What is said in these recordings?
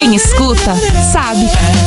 Quem escuta, sabe.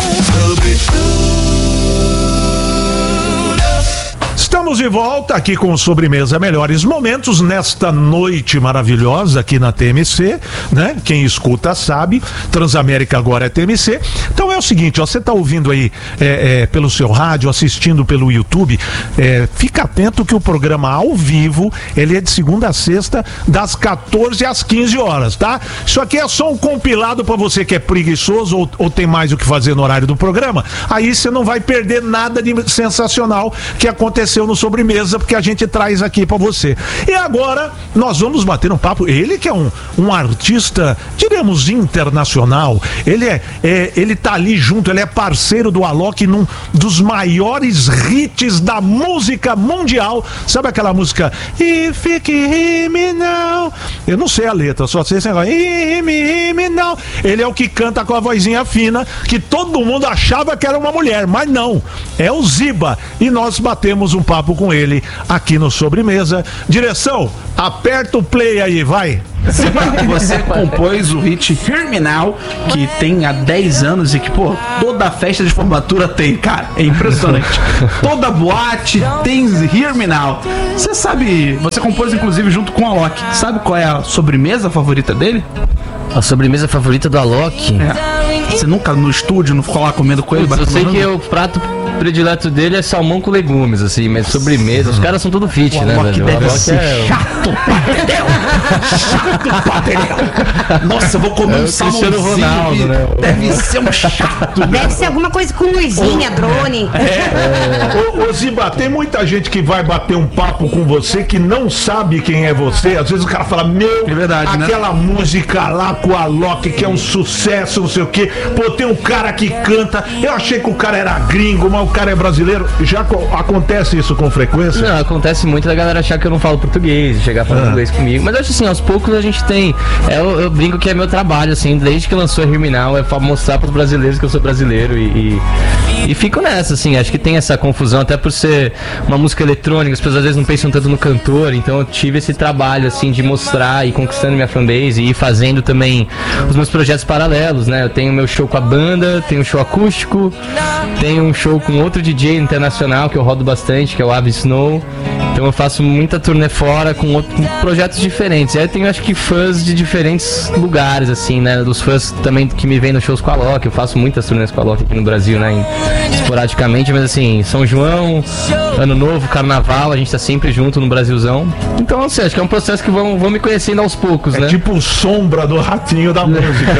Estamos de volta aqui com Sobremesa Melhores Momentos nesta noite maravilhosa aqui na TMC, né? Quem escuta sabe, Transamérica agora é TMC. Então é o seguinte, ó, você tá ouvindo aí pelo seu rádio, assistindo pelo YouTube, fica atento que o programa ao vivo, ele é de segunda a sexta, das 14 às 15 horas, tá? Isso aqui é só um compilado para você que é preguiçoso ou tem mais o que fazer no horário do programa. Aí você não vai perder nada de sensacional que aconteceu no Sobremesa, porque a gente traz aqui pra você. E agora nós vamos bater um papo. Ele que é um artista, diremos, internacional. Ele tá ali junto, ele é parceiro do Alok num dos maiores hits da música mundial. Sabe aquela música If You Can Hear Me Now? Eu não sei a letra, só sei esse negócio. Hear me now. Ele é o que canta com a vozinha fina, que todo mundo achava que era uma mulher, mas não, é o Ziba. E nós batemos um papo com ele aqui no Sobremesa. Direção, aperta o play aí, vai. Você compôs o hit Hear Me Now, que tem há 10 anos e que, pô, toda festa de formatura tem, cara. É impressionante. Toda boate tem Hear Me Now. Você sabe, você compôs inclusive junto com o Alok. Sabe qual é a sobremesa favorita dele? A sobremesa favorita do Alok? Você nunca no estúdio não ficou lá comendo com ele? Eu sei que o prato predileto dele é salmão com legumes, assim, mas sobremesa, os caras são tudo fit, né, velho? O Alok é chato pra Deus. Nossa, eu vou comer um salmãozinho. Ronaldo, né? Deve ser um chato. Deve ser alguma coisa com luzinha, drone. Ô Ziba, tem muita gente que vai bater um papo com você que não sabe quem é você. Às vezes o cara fala, é verdade, aquela música lá com a Alok que é um sucesso, não sei o quê. Pô, tem um cara que canta. Eu achei que o cara era gringo, mas o cara é brasileiro. Já acontece isso com frequência? Não, acontece muito da galera achar que eu não falo português, chegar falando inglês comigo. Mas eu acho assim, aos poucos a gente tem. Eu brinco que é meu trabalho, assim, desde que lançou a Hear Me Now, é pra mostrar pros brasileiros que eu sou brasileiro e fico nessa, assim, acho que tem essa confusão, até por ser uma música eletrônica, as pessoas às vezes não pensam tanto no cantor, então eu tive esse trabalho, assim, de mostrar e conquistando minha fanbase e ir fazendo também os meus projetos paralelos, né? Eu tenho meu show com a banda, tenho um show acústico, tenho um show com outro DJ internacional que eu rodo bastante, que é o Avi Snow. Então eu faço muita turnê fora com projetos diferentes. E aí eu tenho, acho que, fãs de diferentes lugares, assim, né? Dos fãs também que me vêm nos shows com a Alok. Eu faço muitas turnês com a Alok aqui no Brasil, né? Esporadicamente, mas assim, São João, Ano Novo, Carnaval, a gente tá sempre junto no Brasilzão. Então, assim, acho que é um processo que vão me conhecendo aos poucos, né? É tipo sombra do ratinho da música.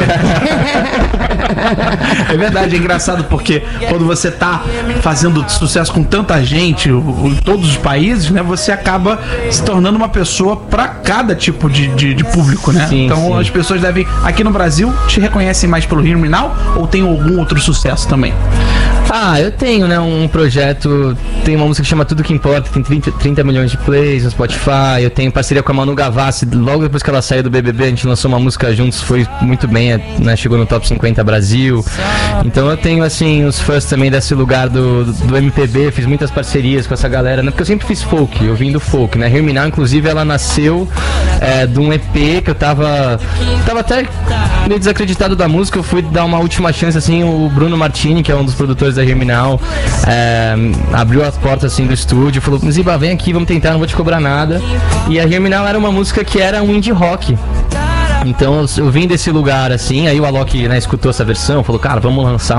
É verdade, é engraçado porque quando você tá fazendo sucesso com tanta gente em todos os países, né, você acaba se tornando uma pessoa pra cada tipo de público, né? Sim, então sim. As pessoas devem, aqui no Brasil, te reconhecem mais pelo Hear Me Now ou tem algum outro sucesso também? Eu tenho, né, um projeto, tem uma música que chama Tudo Que Importa, tem 30 milhões de plays no Spotify. Eu tenho parceria com a Manu Gavassi, logo depois que ela saiu do BBB, a gente lançou uma música juntos, foi muito bem, né, chegou no Top 50 Brasil. Então eu tenho, assim, os fãs também desse lugar do MPB, fiz muitas parcerias com essa galera, né, porque eu sempre fiz folk, eu vim do folk, né, Hear Me Now, inclusive, ela nasceu de um EP que eu tava até meio desacreditado da música, eu fui dar uma última chance, assim, o Bruno Martini, que é um dos produtores da Hear Me Now, abriu as portas, assim, do estúdio, falou, Ziba, vem aqui, vamos tentar, não vou te cobrar nada. E a Hear Me Now era uma música que era um indie rock. Então eu vim desse lugar, assim, aí o Alok, né, escutou essa versão, falou, cara, vamos lançar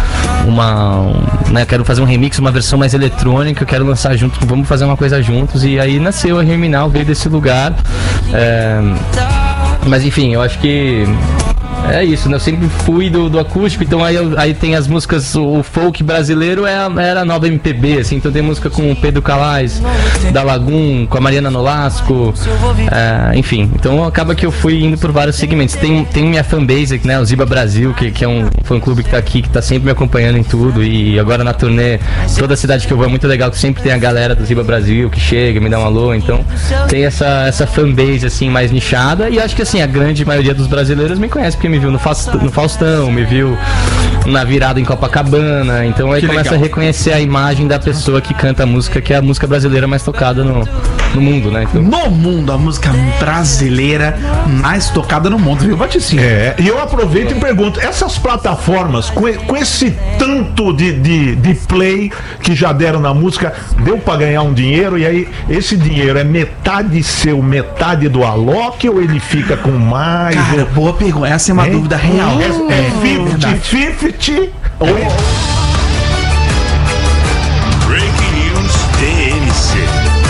né, quero fazer um remix, uma versão mais eletrônica, eu quero lançar junto, vamos fazer uma coisa juntos, e aí nasceu a Hear Me Now, veio desse lugar. Mas enfim, eu acho que é isso, né? Eu sempre fui do acústico, então aí tem as músicas, o folk brasileiro era a nova MPB, assim, então tem música com o Pedro Calais, da Lagoon, com a Mariana Nolasco, enfim, então acaba que eu fui indo por vários segmentos. Tem minha fanbase aqui, né? O Ziba Brasil, que é um fã-clube que tá aqui, que tá sempre me acompanhando em tudo, e agora na turnê, toda a cidade que eu vou é muito legal, que sempre tem a galera do Ziba Brasil que chega, me dá um alô, então tem essa fanbase, assim, mais nichada, e acho que, assim, a grande maioria dos brasileiros me conhece, porque me viu no Faustão, me viu na virada em Copacabana, então aí começa a reconhecer a imagem da pessoa que canta a música, que é a música brasileira mais tocada no no mundo, né? Então... No mundo, a música brasileira mais tocada no mundo, viu, Baticinho? E eu aproveito e pergunto, essas plataformas, com esse tanto de play que já deram na música, deu pra ganhar um dinheiro? E aí, esse dinheiro é metade seu, metade do Alok, ou ele fica com mais? Cara, boa pergunta, essa é uma dúvida real. É 50-50 ou... Breaking News TMC.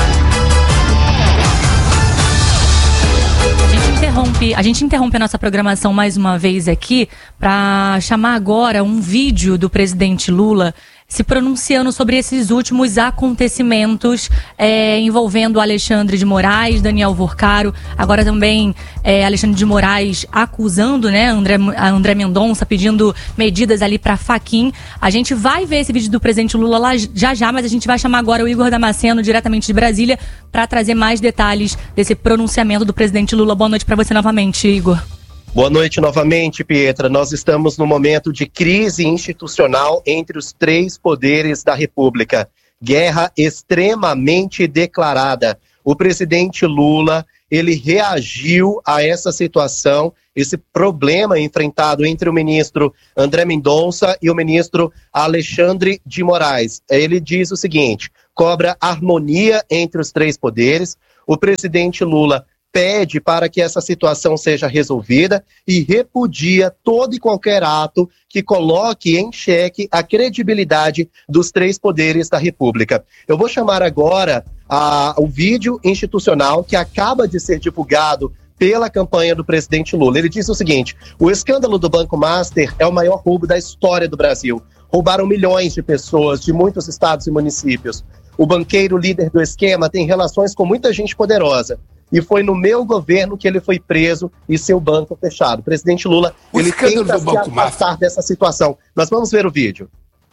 A gente interrompe a nossa programação mais uma vez aqui para chamar agora um vídeo do presidente Lula se pronunciando sobre esses últimos acontecimentos envolvendo Alexandre de Moraes, Daniel Vorcaro, agora também Alexandre de Moraes acusando, né, André Mendonça, pedindo medidas ali para Fachin. A gente vai ver esse vídeo do presidente Lula lá já, mas a gente vai chamar agora o Igor Damasceno, diretamente de Brasília, para trazer mais detalhes desse pronunciamento do presidente Lula. Boa noite para você novamente, Igor. Boa noite novamente, Pietra. Nós estamos num momento de crise institucional entre os três poderes da República. Guerra extremamente declarada. O presidente Lula, ele reagiu a essa situação, esse problema enfrentado entre o ministro André Mendonça e o ministro Alexandre de Moraes. Ele diz o seguinte: cobra harmonia entre os três poderes. O presidente Lula pede para que essa situação seja resolvida e repudia todo e qualquer ato que coloque em xeque a credibilidade dos três poderes da República. Eu vou chamar agora o vídeo institucional que acaba de ser divulgado pela campanha do presidente Lula. Ele diz o seguinte: o escândalo do Banco Master é o maior roubo da história do Brasil. Roubaram milhões de pessoas de muitos estados e municípios. O banqueiro líder do esquema tem relações com muita gente poderosa. E foi no meu governo que ele foi preso e seu banco fechado. O presidente Lula, ele tenta se afastar dessa situação. Nós vamos ver o vídeo.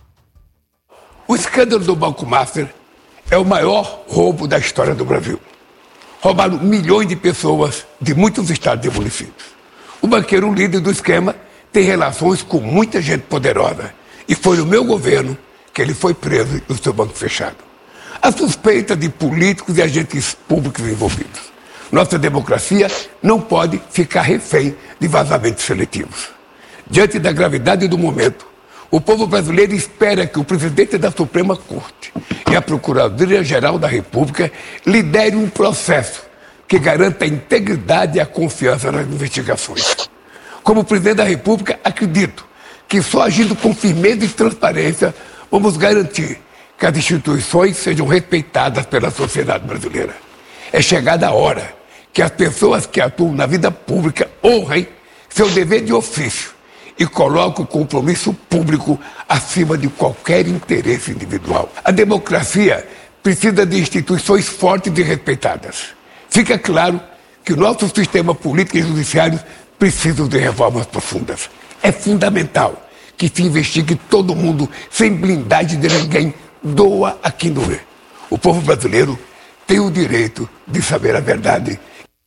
O escândalo do Banco Master é o maior roubo da história do Brasil. Roubaram milhões de pessoas de muitos estados e municípios. O banqueiro líder do esquema tem relações com muita gente poderosa. E foi no meu governo que ele foi preso e o seu banco fechado. A suspeita de políticos e agentes públicos envolvidos. Nossa democracia não pode ficar refém de vazamentos seletivos. Diante da gravidade do momento, o povo brasileiro espera que o presidente da Suprema Corte e a Procuradoria-Geral da República liderem um processo que garanta a integridade e a confiança nas investigações. Como presidente da República, acredito que só agindo com firmeza e transparência vamos garantir que as instituições sejam respeitadas pela sociedade brasileira. É chegada a hora que as pessoas que atuam na vida pública honrem seu dever de ofício e coloquem o compromisso público acima de qualquer interesse individual. A democracia precisa de instituições fortes e respeitadas. Fica claro que o nosso sistema político e judiciário precisam de reformas profundas. É fundamental que se investigue todo mundo sem blindagem de ninguém, doa a quem doer. O povo brasileiro tem o direito de saber a verdade.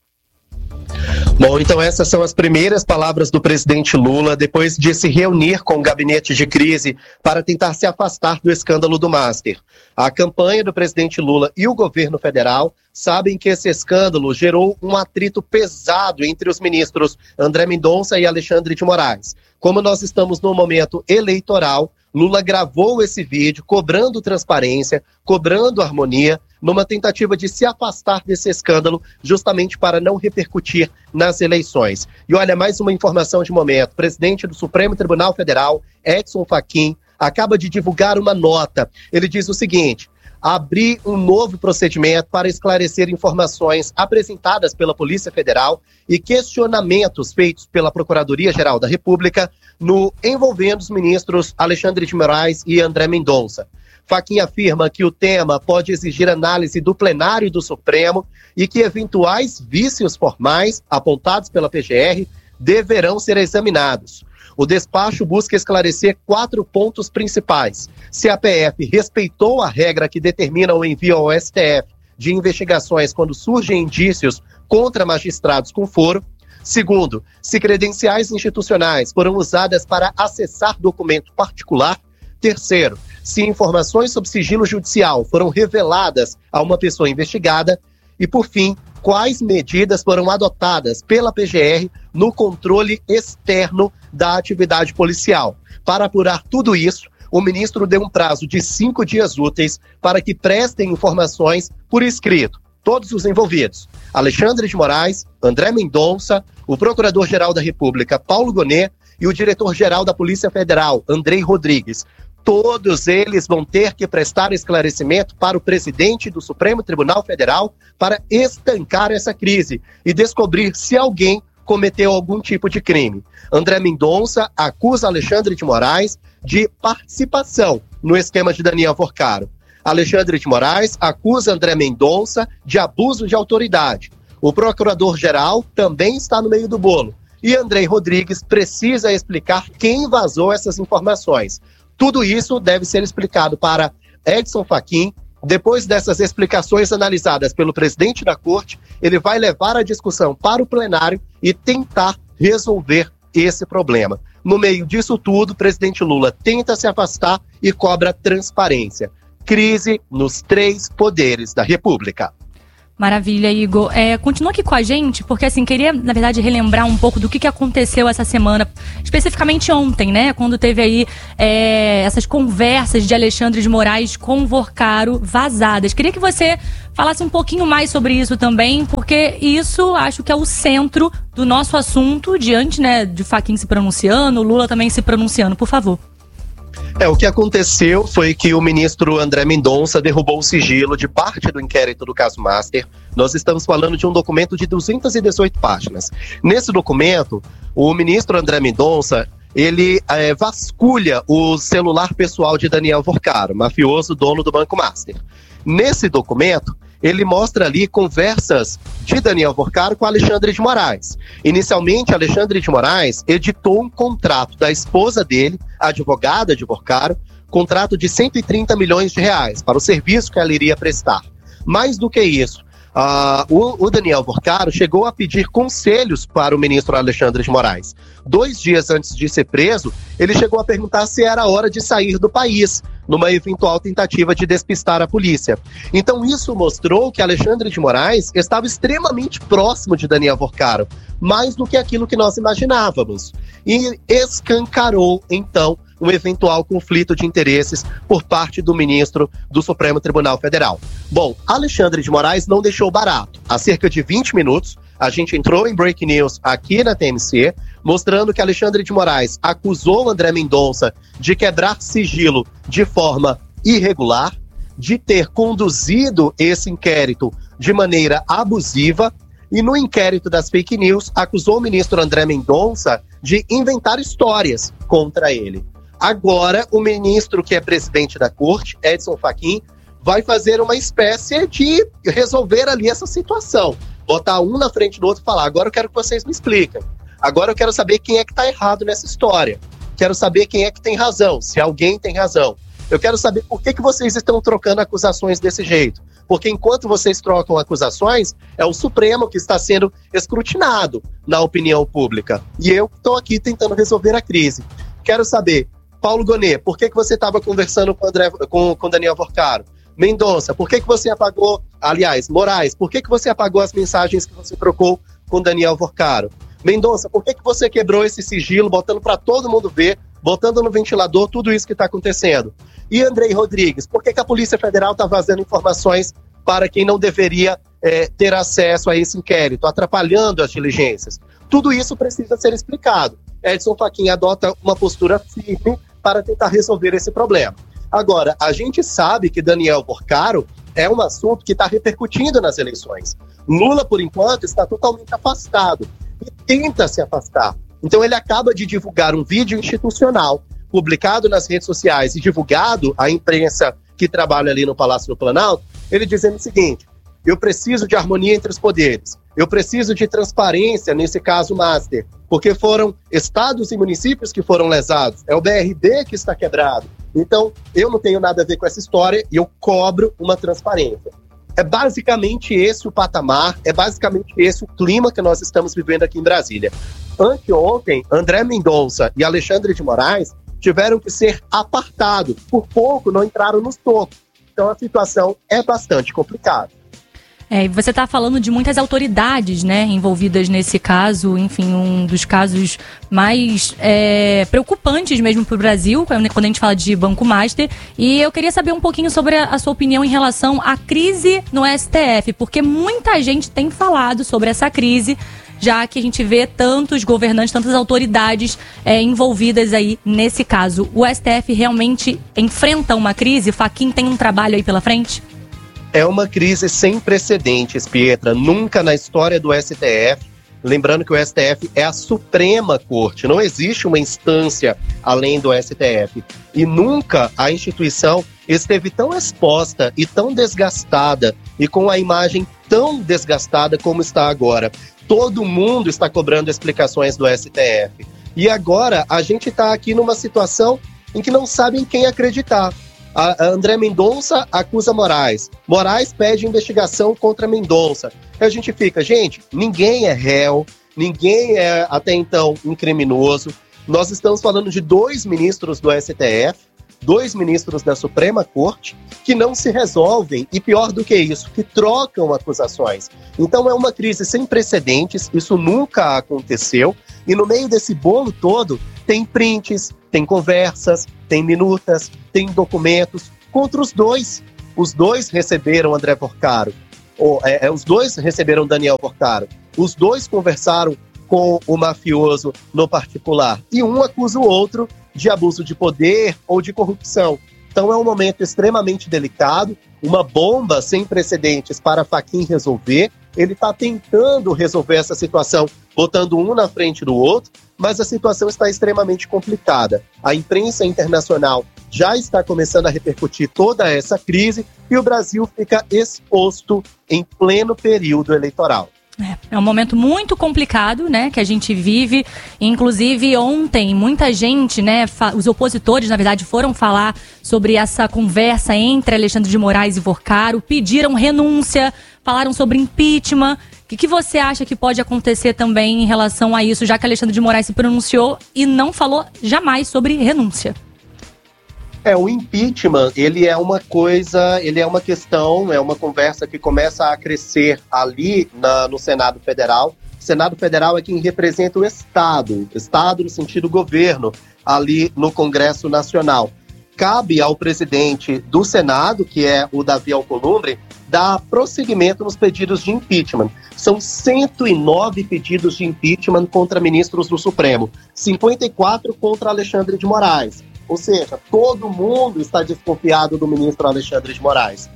Bom, então essas são as primeiras palavras do presidente Lula depois de se reunir com o gabinete de crise para tentar se afastar do escândalo do Master. A campanha do presidente Lula e o governo federal sabem que esse escândalo gerou um atrito pesado entre os ministros André Mendonça e Alexandre de Moraes. Como nós estamos no momento eleitoral, Lula gravou esse vídeo cobrando transparência, cobrando harmonia, numa tentativa de se afastar desse escândalo, justamente para não repercutir nas eleições. E olha, mais uma informação de momento. O presidente do Supremo Tribunal Federal, Edson Fachin, acaba de divulgar uma nota. Ele diz o seguinte: abrir um novo procedimento para esclarecer informações apresentadas pela Polícia Federal e questionamentos feitos pela Procuradoria-Geral da República envolvendo os ministros Alexandre de Moraes e André Mendonça. Fachin afirma que o tema pode exigir análise do plenário do Supremo e que eventuais vícios formais apontados pela PGR deverão ser examinados. O despacho busca esclarecer 4 pontos principais: se a PF respeitou a regra que determina o envio ao STF de investigações quando surgem indícios contra magistrados com foro; segundo, se credenciais institucionais foram usadas para acessar documento particular; terceiro, se informações sob sigilo judicial foram reveladas a uma pessoa investigada; E, por fim, quais medidas foram adotadas pela PGR no controle externo da atividade policial. Para apurar tudo isso, o ministro deu um prazo de 5 dias úteis para que prestem informações por escrito, todos os envolvidos: Alexandre de Moraes, André Mendonça, o Procurador-Geral da República, Paulo Gonet, e o Diretor-Geral da Polícia Federal, Andrei Rodrigues. Todos eles vão ter que prestar esclarecimento para o presidente do Supremo Tribunal Federal para estancar essa crise e descobrir se alguém cometeu algum tipo de crime. André Mendonça acusa Alexandre de Moraes de participação no esquema de Daniel Vorcaro. Alexandre de Moraes acusa André Mendonça de abuso de autoridade. O Procurador-Geral também está no meio do bolo. E Andrei Rodrigues precisa explicar quem vazou essas informações. Tudo isso deve ser explicado para Edson Fachin. Depois dessas explicações analisadas pelo presidente da corte, ele vai levar a discussão para o plenário e tentar resolver esse problema. No meio disso tudo, o presidente Lula tenta se afastar e cobra transparência. Crise nos 3 poderes da República. Maravilha, Igor. Continua aqui com a gente, porque assim, queria, na verdade, relembrar um pouco do que aconteceu essa semana, especificamente ontem, né? Quando teve aí essas conversas de Alexandre de Moraes com Vorcaro vazadas. Queria que você falasse um pouquinho mais sobre isso também, porque isso acho que é o centro do nosso assunto, diante, né, de Fachin se pronunciando, Lula também se pronunciando. Por favor. O que aconteceu foi que o ministro André Mendonça derrubou o sigilo de parte do inquérito do caso Master. Nós estamos falando de um documento de 218 páginas. Nesse documento, o ministro André Mendonça, ele vasculha o celular pessoal de Daniel Vorcaro, mafioso dono do Banco Master. Nesse documento, ele mostra ali conversas de Daniel Vorcaro com Alexandre de Moraes. Inicialmente, Alexandre de Moraes editou um contrato da esposa dele, advogada de Vorcaro, contrato de 130 milhões de reais para o serviço que ela iria prestar. Mais do que isso, o Daniel Vorcaro chegou a pedir conselhos para o ministro Alexandre de Moraes. 2 dias antes de ser preso, ele chegou a perguntar se era hora de sair do país, numa eventual tentativa de despistar a polícia. Então isso mostrou que Alexandre de Moraes estava extremamente próximo de Daniel Vorcaro, mais do que aquilo que nós imaginávamos. E escancarou, então, um eventual conflito de interesses por parte do ministro do Supremo Tribunal Federal. Bom, Alexandre de Moraes não deixou barato. Há cerca de 20 minutos, a gente entrou em Break News aqui na TMC, mostrando que Alexandre de Moraes acusou André Mendonça de quebrar sigilo de forma irregular, de ter conduzido esse inquérito de maneira abusiva, e no inquérito das fake news acusou o ministro André Mendonça de inventar histórias contra ele. Agora, o ministro que é presidente da corte, Edson Fachin, vai fazer uma espécie de resolver ali essa situação. Botar um na frente do outro e falar: agora eu quero que vocês me expliquem. Agora eu quero saber quem é que está errado nessa história. Quero saber quem é que tem razão, se alguém tem razão. Eu quero saber por que vocês estão trocando acusações desse jeito. Porque enquanto vocês trocam acusações, é o Supremo que está sendo escrutinado na opinião pública. E eu estou aqui tentando resolver a crise. Quero saber, Paulo Gonet, por que você estava conversando com Daniel Vorcaro? Mendonça, por que você apagou, aliás, Moraes, por que você apagou as mensagens que você trocou com Daniel Vorcaro? Mendonça, por que você quebrou esse sigilo, botando para todo mundo ver, botando no ventilador tudo isso que está acontecendo? E Andrei Rodrigues, por que a Polícia Federal está vazando informações para quem não deveria ter acesso a esse inquérito, atrapalhando as diligências? Tudo isso precisa ser explicado. Edson Fachin adota uma postura firme para tentar resolver esse problema. Agora, a gente sabe que Daniel Vorcaro é um assunto que está repercutindo nas eleições. Lula, por enquanto, está totalmente afastado e tenta se afastar. Então ele acaba de divulgar um vídeo institucional publicado nas redes sociais e divulgado à imprensa que trabalha ali no Palácio do Planalto, ele dizendo o seguinte: eu preciso de harmonia entre os poderes, eu preciso de transparência nesse caso Master, porque foram estados e municípios que foram lesados, é o BRB que está quebrado. Então, eu não tenho nada a ver com essa história e eu cobro uma transparência. É basicamente esse o patamar, é basicamente esse o clima que nós estamos vivendo aqui em Brasília. Anteontem, André Mendonça e Alexandre de Moraes tiveram que ser apartados. Por pouco não entraram nos tocos. Então a situação é bastante complicada. Você está falando de muitas autoridades, né, envolvidas nesse caso, enfim, um dos casos mais preocupantes mesmo para o Brasil, quando a gente fala de Banco Master. E eu queria saber um pouquinho sobre a sua opinião em relação à crise no STF, porque muita gente tem falado sobre essa crise, já que a gente vê tantos governantes, tantas autoridades envolvidas aí nesse caso. O STF realmente enfrenta uma crise? Fachin tem um trabalho aí pela frente? É uma crise sem precedentes, Pietra. Nunca na história do STF, lembrando que o STF é a Suprema Corte, não existe uma instância além do STF. E nunca a instituição esteve tão exposta e tão desgastada e com a imagem tão desgastada como está agora. Todo mundo está cobrando explicações do STF. E agora a gente está aqui numa situação em que não sabem quem acreditar. A André Mendonça acusa Moraes. Moraes pede investigação contra Mendonça. E a gente fica, gente, ninguém é réu, ninguém é até então um criminoso. Nós estamos falando de 2 ministros do STF, 2 ministros da Suprema Corte, que não se resolvem, e pior do que isso, que trocam acusações. Então é uma crise sem precedentes, isso nunca aconteceu, e no meio desse bolo todo tem prints, tem conversas, tem minutas, tem documentos contra os dois. Os dois receberam André Porcaro, os dois receberam Daniel Porcaro, os dois conversaram com o mafioso no particular, e um acusa o outro de abuso de poder ou de corrupção. Então é um momento extremamente delicado, uma bomba sem precedentes para Fachin resolver. Ele está tentando resolver essa situação, botando um na frente do outro, mas a situação está extremamente complicada. A imprensa internacional já está começando a repercutir toda essa crise e o Brasil fica exposto em pleno período eleitoral. É um momento muito complicado, né, que a gente vive. Inclusive ontem muita gente, né, os opositores na verdade foram falar sobre essa conversa entre Alexandre de Moraes e Porcaro, pediram renúncia, falaram sobre impeachment. O que você acha que pode acontecer também em relação a isso, já que Alexandre de Moraes se pronunciou e não falou jamais sobre renúncia? O impeachment, ele é uma questão, é uma conversa que começa a crescer ali no Senado Federal. O Senado Federal é quem representa o Estado no sentido governo, ali no Congresso Nacional. Cabe ao presidente do Senado, que é o Davi Alcolumbre, dar prosseguimento nos pedidos de impeachment. São 109 pedidos de impeachment contra ministros do Supremo, 54 contra Alexandre de Moraes. Ou seja, todo mundo está desconfiado do ministro Alexandre de Moraes.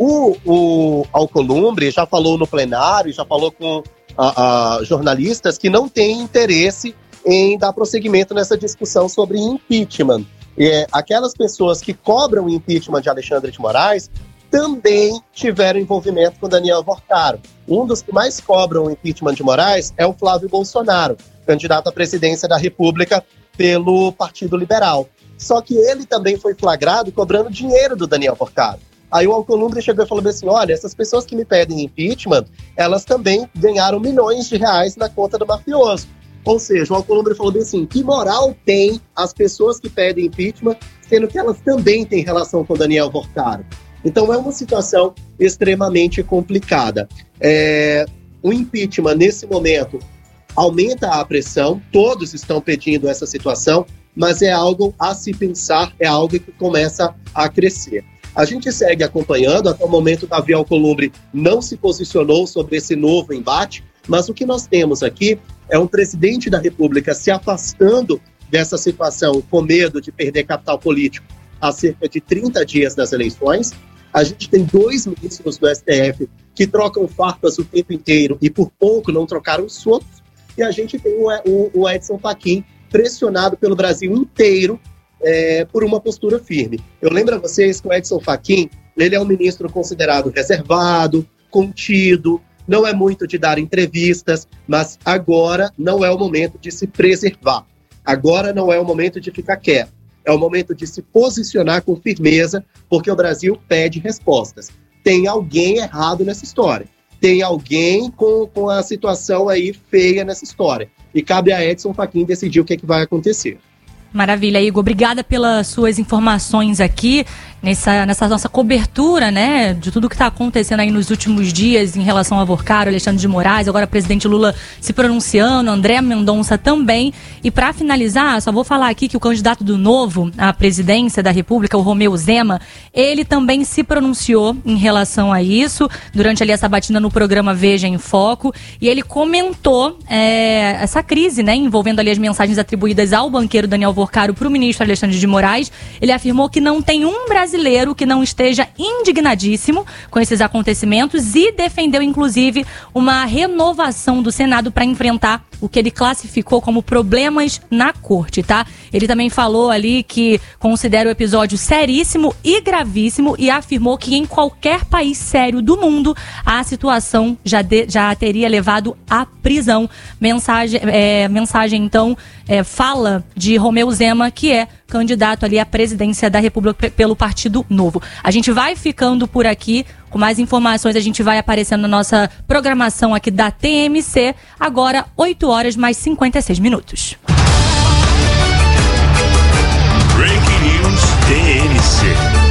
O Alcolumbre já falou no plenário, já falou com jornalistas que não têm interesse em dar prosseguimento nessa discussão sobre impeachment. Aquelas pessoas que cobram o impeachment de Alexandre de Moraes também tiveram envolvimento com Daniel Porcaro. Um dos que mais cobram o impeachment de Moraes é o Flávio Bolsonaro, candidato à presidência da República pelo Partido Liberal. Só que ele também foi flagrado cobrando dinheiro do Daniel Porcaro. Aí o Alcolumbre chegou e falou assim, olha, essas pessoas que me pedem impeachment, elas também ganharam milhões de reais na conta do mafioso. Ou seja, o Alcolumbre falou assim, que moral tem as pessoas que pedem impeachment, sendo que elas também têm relação com o Daniel Porcaro. Então é uma situação extremamente complicada. O impeachment, nesse momento, aumenta a pressão, todos estão pedindo essa situação, mas é algo a se pensar, é algo que começa a crescer. A gente segue acompanhando, até o momento Davi Alcolumbre não se posicionou sobre esse novo embate, mas o que nós temos aqui é um presidente da República se afastando dessa situação com medo de perder capital político há cerca de 30 dias das eleições. A gente tem 2 ministros do STF que trocam farpas o tempo inteiro e por pouco não trocaram socos, e a gente tem o Edson Fachin pressionado pelo Brasil inteiro por uma postura firme. Eu lembro a vocês que o Edson Fachin, ele é um ministro considerado reservado, contido, não é muito de dar entrevistas, mas agora não é o momento de se preservar. Agora não é o momento de ficar quieto. É o momento de se posicionar com firmeza, porque o Brasil pede respostas. Tem alguém errado nessa história. Tem alguém com a situação aí feia nessa história. E cabe a Edson Fachin decidir o que vai acontecer. Maravilha, Igor. Obrigada pelas suas informações aqui. nessa nossa cobertura, né, de tudo que está acontecendo aí nos últimos dias em relação a Vorcaro, Alexandre de Moraes, agora o presidente Lula se pronunciando, André Mendonça também. E para finalizar, só vou falar aqui que o candidato do Novo à presidência da República, o Romeu Zema, ele também se pronunciou em relação a isso, durante ali a sabatina no programa Veja em Foco, e ele comentou essa crise, né, envolvendo ali as mensagens atribuídas ao banqueiro Daniel Vorcaro para o ministro Alexandre de Moraes. Ele afirmou que não tem um brasileiro que não esteja indignadíssimo com esses acontecimentos e defendeu, inclusive, uma renovação do Senado para enfrentar o que ele classificou como problemas na corte, tá? Ele também falou ali que considera o episódio seríssimo e gravíssimo e afirmou que em qualquer país sério do mundo a situação já teria levado à prisão. Mensagem então, fala de Romeu Zema, que é candidato ali à presidência da República pelo Partido Novo. A gente vai ficando por aqui. Com mais informações, a gente vai aparecendo na nossa programação aqui da TMC. Agora, 8h mais 56 minutos. Breaking News TMC.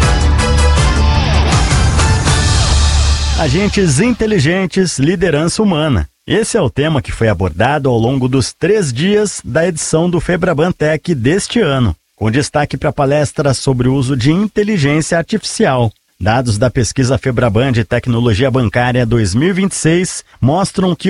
Agentes inteligentes, liderança humana. Esse é o tema que foi abordado ao longo dos 3 dias da edição do Febraban Tech deste ano, com destaque para a palestra sobre o uso de inteligência artificial. Dados da pesquisa Febraban de Tecnologia Bancária 2026 mostram que